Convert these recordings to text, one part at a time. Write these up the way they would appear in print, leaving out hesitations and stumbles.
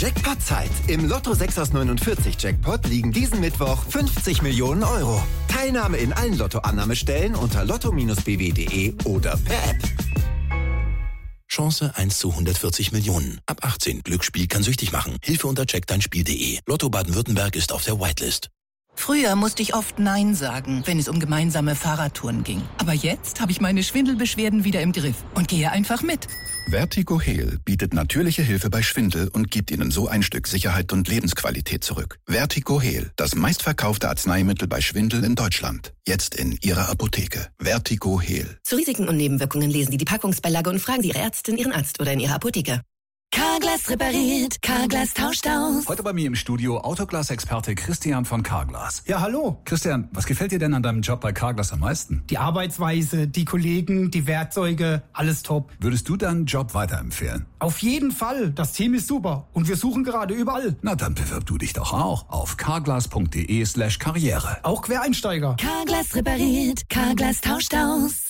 Jackpot-Zeit. Im Lotto 6 aus 49 Jackpot liegen diesen Mittwoch 50 Millionen Euro. Teilnahme in allen Lottoannahmestellen unter lotto-bw.de oder per App. Chance 1 zu 140 Millionen. Ab 18. Glücksspiel kann süchtig machen. Hilfe unter checkdeinspiel.de. Lotto Baden-Württemberg ist auf der Whitelist. Früher musste ich oft Nein sagen, wenn es um gemeinsame Fahrradtouren ging. Aber jetzt habe ich meine Schwindelbeschwerden wieder im Griff und gehe einfach mit. Vertigo Heal bietet natürliche Hilfe bei Schwindel und gibt Ihnen so ein Stück Sicherheit und Lebensqualität zurück. Vertigo Heal, das meistverkaufte Arzneimittel bei Schwindel in Deutschland. Jetzt in Ihrer Apotheke. Vertigo Heal. Zu Risiken und Nebenwirkungen lesen Sie die Packungsbeilage und fragen Sie Ihre Ärztin, Ihren Arzt oder in Ihrer Apotheke. Carglass repariert, Carglass tauscht aus. Heute bei mir im Studio Autoglas-Experte Christian von Carglass. Ja, hallo. Christian, was gefällt dir denn an deinem Job bei Carglass am meisten? Die Arbeitsweise, die Kollegen, die Werkzeuge, alles top. Würdest du deinen Job weiterempfehlen? Auf jeden Fall. Das Team ist super und wir suchen gerade überall. Na, dann bewirb du dich doch auch auf carglass.de/karriere. Auch Quereinsteiger. Carglass repariert, Carglass tauscht aus.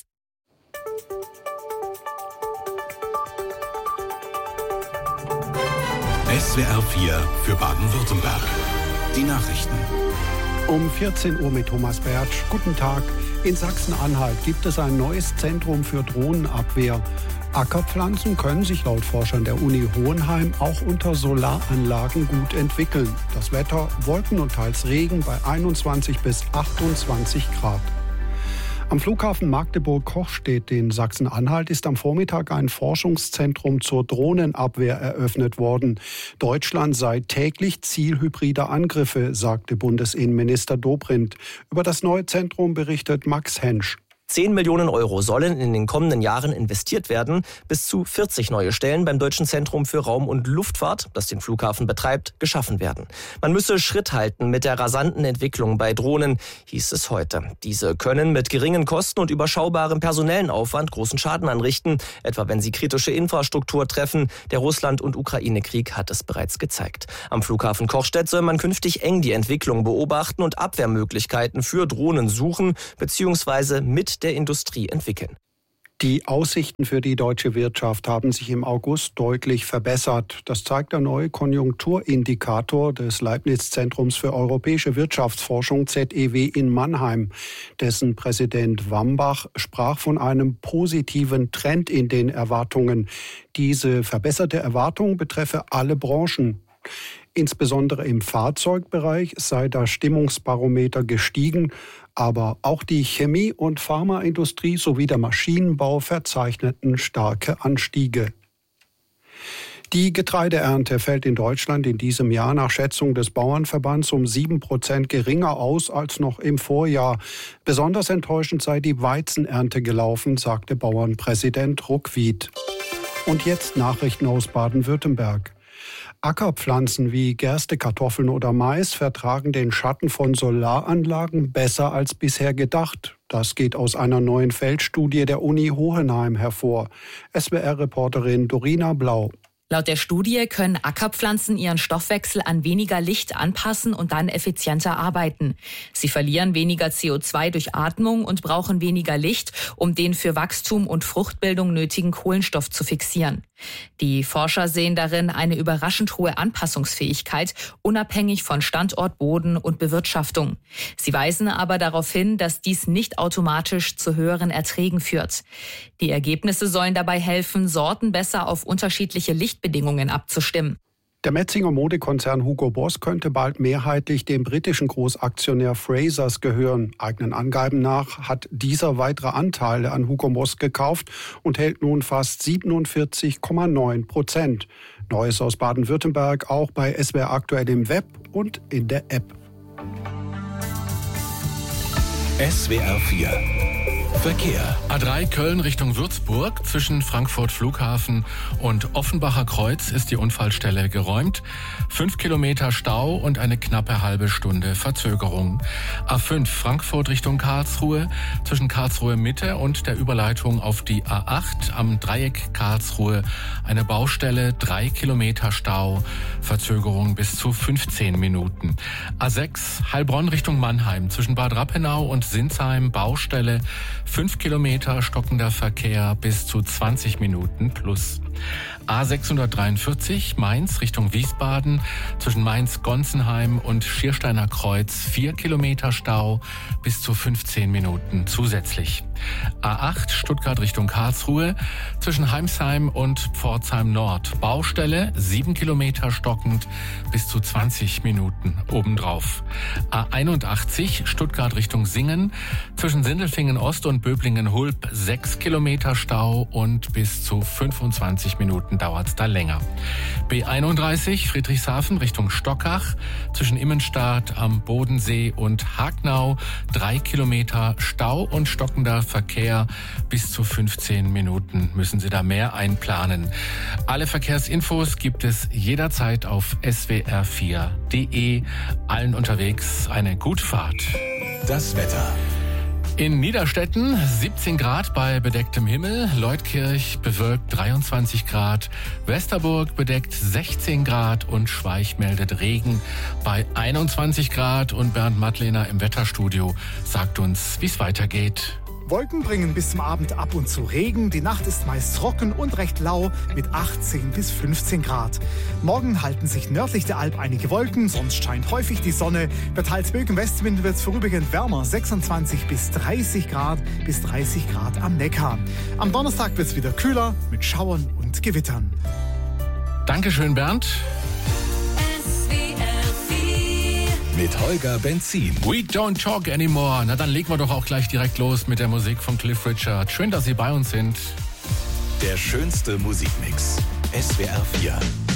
SWR 4 für Baden-Württemberg. Die Nachrichten. Um 14 Uhr mit Thomas Bertsch. Guten Tag. In Sachsen-Anhalt gibt es ein neues Zentrum für Drohnenabwehr. Ackerpflanzen können sich laut Forschern der Uni Hohenheim auch unter Solaranlagen gut entwickeln. Das Wetter, Wolken und teils Regen bei 21 bis 28 Grad. Am Flughafen Magdeburg-Kochstedt in Sachsen-Anhalt ist am Vormittag ein Forschungszentrum zur Drohnenabwehr eröffnet worden. Deutschland sei täglich Ziel hybrider Angriffe, sagte Bundesinnenminister Dobrindt. Über das neue Zentrum berichtet Max Hensch. 10 Millionen Euro sollen in den kommenden Jahren investiert werden. Bis zu 40 neue Stellen beim Deutschen Zentrum für Raum- und Luftfahrt, das den Flughafen betreibt, geschaffen werden. Man müsse Schritt halten mit der rasanten Entwicklung bei Drohnen, hieß es heute. Diese können mit geringen Kosten und überschaubarem personellen Aufwand großen Schaden anrichten, etwa wenn sie kritische Infrastruktur treffen. Der Russland- und Ukraine-Krieg hat es bereits gezeigt. Am Flughafen Kochstedt soll man künftig eng die Entwicklung beobachten und Abwehrmöglichkeiten für Drohnen suchen bzw. mit der Industrie entwickeln. Die Aussichten für die deutsche Wirtschaft haben sich im August deutlich verbessert. Das zeigt der neue Konjunkturindikator des Leibniz-Zentrums für europäische Wirtschaftsforschung ZEW in Mannheim. Dessen Präsident Wambach sprach von einem positiven Trend in den Erwartungen. Diese verbesserte Erwartung betreffe alle Branchen. Insbesondere im Fahrzeugbereich sei das Stimmungsbarometer gestiegen, aber auch die Chemie- und Pharmaindustrie sowie der Maschinenbau verzeichneten starke Anstiege. Die Getreideernte fällt in Deutschland in diesem Jahr nach Schätzung des Bauernverbands um 7% geringer aus als noch im Vorjahr. Besonders enttäuschend sei die Weizenernte gelaufen, sagte Bauernpräsident Ruckwied. Und jetzt Nachrichten aus Baden-Württemberg. Ackerpflanzen wie Gerste, Kartoffeln oder Mais vertragen den Schatten von Solaranlagen besser als bisher gedacht. Das geht aus einer neuen Feldstudie der Uni Hohenheim hervor. SWR-Reporterin Dorina Blau. Laut der Studie können Ackerpflanzen ihren Stoffwechsel an weniger Licht anpassen und dann effizienter arbeiten. Sie verlieren weniger CO2 durch Atmung und brauchen weniger Licht, um den für Wachstum und Fruchtbildung nötigen Kohlenstoff zu fixieren. Die Forscher sehen darin eine überraschend hohe Anpassungsfähigkeit, unabhängig von Standort, Boden und Bewirtschaftung. Sie weisen aber darauf hin, dass dies nicht automatisch zu höheren Erträgen führt. Die Ergebnisse sollen dabei helfen, Sorten besser auf unterschiedliche Lichtbedingungen abzustimmen. Der Metzinger Modekonzern Hugo Boss könnte bald mehrheitlich dem britischen Großaktionär Frasers gehören. Eigenen Angaben nach hat dieser weitere Anteile an Hugo Boss gekauft und hält nun fast 47,9%. Neues aus Baden-Württemberg auch bei SWR aktuell im Web und in der App. SWR 4 Verkehr. A3 Köln Richtung Würzburg. Zwischen Frankfurt Flughafen und Offenbacher Kreuz ist die Unfallstelle geräumt. 5 Kilometer Stau und eine knappe halbe Stunde Verzögerung. A5 Frankfurt Richtung Karlsruhe. Zwischen Karlsruhe Mitte und der Überleitung auf die A8 am Dreieck Karlsruhe eine Baustelle, 3 Kilometer Stau, Verzögerung bis zu 15 Minuten. A6 Heilbronn Richtung Mannheim. Zwischen Bad Rappenau und Sinsheim Baustelle, 5 Kilometer stockender Verkehr bis zu 20 Minuten plus. A643 Mainz Richtung Wiesbaden zwischen Mainz-Gonsenheim und Schiersteiner Kreuz 4 Kilometer Stau bis zu 15 Minuten zusätzlich. A8 Stuttgart Richtung Karlsruhe zwischen Heimsheim und Pforzheim Nord. Baustelle 7 Kilometer stockend bis zu 20 Minuten obendrauf. A81 Stuttgart Richtung Singen zwischen Sindelfingen Ost und Böblingen-Hulb 6 Kilometer Stau und bis zu 25 Minuten dauert's da länger. B31 Friedrichshafen Richtung Stockach zwischen Immenstadt am Bodensee und Hagnau 3 Kilometer Stau und stockender Verkehr bis zu 15 Minuten müssen Sie da mehr einplanen. Alle Verkehrsinfos gibt es jederzeit auf swr4.de. Allen unterwegs eine gute Fahrt. Das Wetter. In Niederstetten 17 Grad bei bedecktem Himmel, Leutkirch bewölkt 23 Grad, Westerburg bedeckt 16 Grad und Schweich meldet Regen bei 21 Grad. Und Bernd Mattlehner im Wetterstudio sagt uns, wie es weitergeht. Wolken bringen bis zum Abend ab und zu Regen. Die Nacht ist meist trocken und recht lau mit 18 bis 15 Grad. Morgen halten sich nördlich der Alp einige Wolken, sonst scheint häufig die Sonne. Bei teils Bögen Westwind wird es vorübergehend wärmer, 26 bis 30 Grad am Neckar. Am Donnerstag wird es wieder kühler mit Schauern und Gewittern. Dankeschön, Bernd. Mit Holger Benzin. We don't talk anymore. Na, dann legen wir doch auch gleich direkt los mit der Musik von Cliff Richard. Schön, dass Sie bei uns sind. Der schönste Musikmix. SWR 4.